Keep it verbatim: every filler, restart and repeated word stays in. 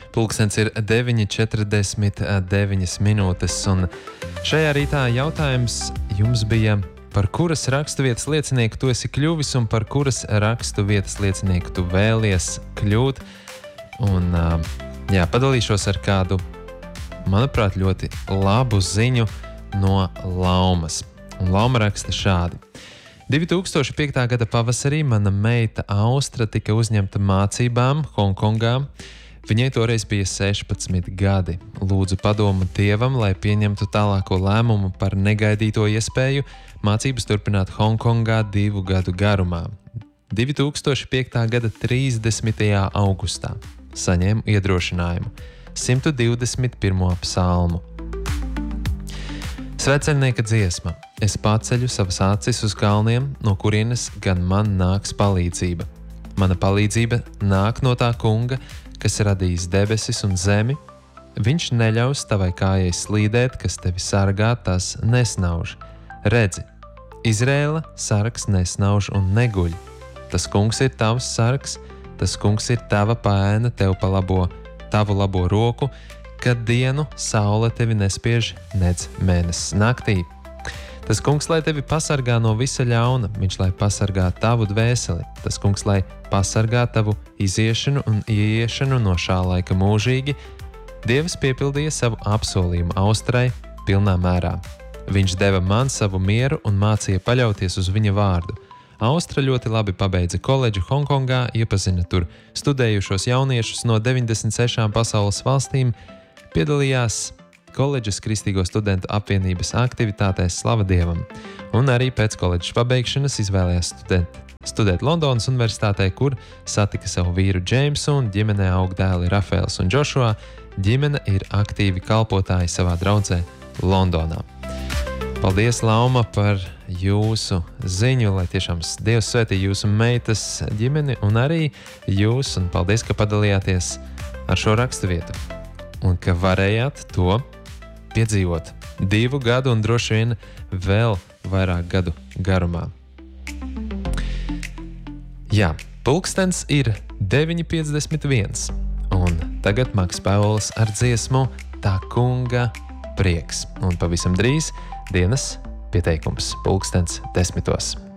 Pulkstens ir deviņi četrdesmit deviņas minūtes, un šajā rītā jautājums jums bija, par kuras raksturvietas liecinieku tu esi kļuvis un par kuras raksturvietas liecinieku tu vēlies kļūt. Un, jā, padalīšos ar kādu, manuprāt, ļoti labu ziņu no Laumas. Un Lauma raksta šādi. divi tūkstoši piekta gada pavasarī mana meita Austra tika uzņemta mācībām Hongkongā. Viņai toreiz bija sešpadsmit gadi. Lūdzu padomu Dievam, lai pieņemtu tālāko lēmumu par negaidīto iespēju mācības turpināt Hongkongā divu gadu garumā. divi tūkstoši piekta gada trīsdesmitajā augustā saņēmu iedrošinājumu simt divdesmit pirmo psalmu. Sveceļnieka dziesma. Es paceļu savas acis uz kalniem, no kurienes gan man nāks palīdzība. Mana palīdzība nāk no tā kunga, kas radījis debesis un zemi. Viņš neļaus tavai kājai slīdēt, kas tevi sargā, tas nesnauž. Redzi, Izrēla sargs nesnauž un neguļ. Tas kungs ir tavs sargs, tas kungs ir tava pēna tev pa labo, tavu labo roku, kad dienu saule tevi nespiež nec mēnesis naktī. Tas kungs, lai tevi pasargā no visa ļauna, viņš, lai pasargā tavu dvēseli, tas kungs, lai pasargā tavu iziešanu un ieiešanu no šā laika mūžīgi, Dievs piepildīja savu apsolījumu Austrai pilnā mērā. Viņš deva man savu mieru un mācīja paļauties uz viņa vārdu. Austra ļoti labi pabeidza koledžu Hongkongā, iepazina tur studējušos jauniešus no deviņdesmit sešām pasaules valstīm, piedalījās koledžas Kristīgo studentu apvienības aktivitātēs Slava Dievam, un arī pēc koledžas pabeigšanas izvēlējās studēt, studēt Londonas universitātē, kur satika savu vīru Džeimsu un ģimenē aug dēli Rafaels un Džošua. Ģimene ir aktīvi kalpotāji savā draudzē Londonā. Paldies, Lauma, par jūsu ziņu, lai tiešām Dievs svētī jūsu meitas ģimeni un arī jūs, un paldies, ka padalījāties ar šo raksturvietu un ka varējāt to piedzīvot divu gadu un droši vien vēl vairāk gadu garumā. Jā, pulkstens ir deviņi piecdesmit viens, un tagad Maks Pauls ar dziesmu Tā kunga prieks, un pavisam drīz dienas pieteikums pulkstens desmitos.